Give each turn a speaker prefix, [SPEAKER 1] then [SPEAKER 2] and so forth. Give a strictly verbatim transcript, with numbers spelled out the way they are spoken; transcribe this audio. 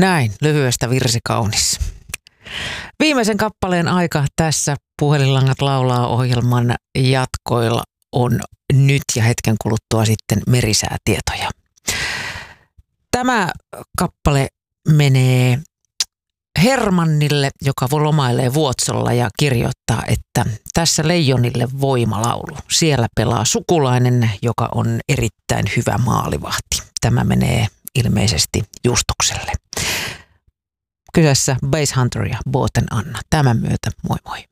[SPEAKER 1] Näin, lyhyestä virsi kaunis. Viimeisen kappaleen aika tässä Puhelinlangat laulaa -ohjelman jatkoilla on nyt ja hetken kuluttua sitten merisäätietoja. Tämä kappale menee Hermannille, joka lomailee Vuotsolla ja kirjoittaa, että tässä leijonille voimalaulu. Siellä pelaa sukulainen, joka on erittäin hyvä maalivahti. Tämä menee ilmeisesti Justukselle. Kyseessä Basshunter ja Booten Anna. Tämän myötä moi moi.